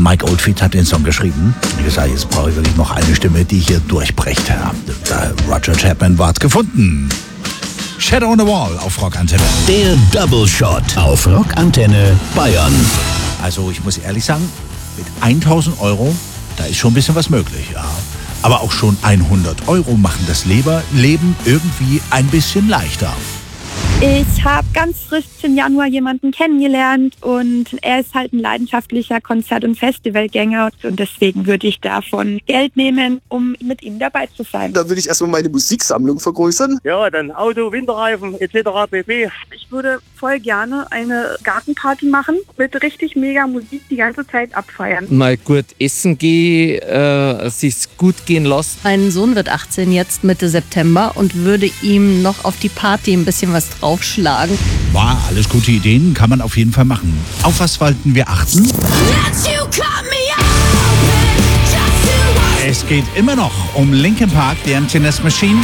Mike Oldfield hat den Song geschrieben. Wie gesagt, jetzt brauche ich wirklich noch eine Stimme, die hier durchbricht. Roger Chapman ward gefunden. Shadow on the Wall auf Rockantenne. Der Double Shot auf Rockantenne Bayern. Also ich muss ehrlich sagen, mit 1000 Euro, da ist schon ein bisschen was möglich, ja. Aber auch schon 100 Euro machen das Leben irgendwie ein bisschen leichter. Ich habe ganz frisch im Januar jemanden kennengelernt und er ist halt ein leidenschaftlicher Konzert- und Festivalgänger und deswegen würde ich davon Geld nehmen, um mit ihm dabei zu sein. Da würde ich erstmal meine Musiksammlung vergrößern. Ja, dann Auto, Winterreifen etc. pp. Ich würde voll gerne eine Gartenparty machen mit richtig mega Musik die ganze Zeit abfeiern. Mal gut essen gehen, sich's gut gehen lassen. Mein Sohn wird 18 jetzt Mitte September und würde ihm noch auf die Party ein bisschen was draufschlagen. War alles gute Ideen, kann man auf jeden Fall machen. Auf was wollten wir achten? Es geht immer noch um Linkin Park, The Emptiness Machine.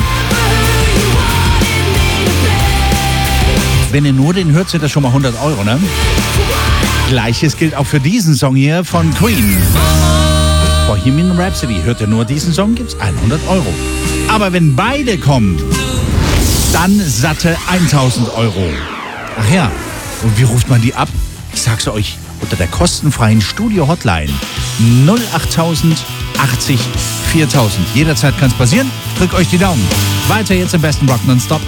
Wenn ihr nur den hört, sind das schon mal 100 Euro, ne? Gleiches gilt auch für diesen Song hier von Queen. Bohemian Rhapsody. Hört ihr nur diesen Song, gibt's 100 Euro. Aber wenn beide kommen, dann satte 1000 Euro. Ach ja, und wie ruft man die ab? Ich sag's euch, unter der kostenfreien Studio-Hotline 08000 80 4000. Jederzeit kann's passieren. Drückt euch die Daumen. Weiter jetzt im besten Rock nonstop.